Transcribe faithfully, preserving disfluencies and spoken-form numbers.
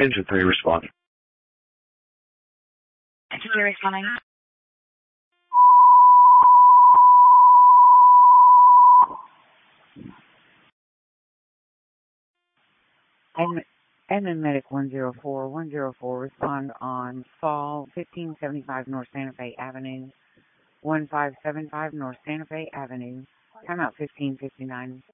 Engine three responding. Engine three responding. Admin, Admin Medic one zero four, one zero four, respond on Fall fifteen seventy-five North Santa Fe Avenue, one five seven five North Santa Fe Avenue, timeout fifteen fifty-nine.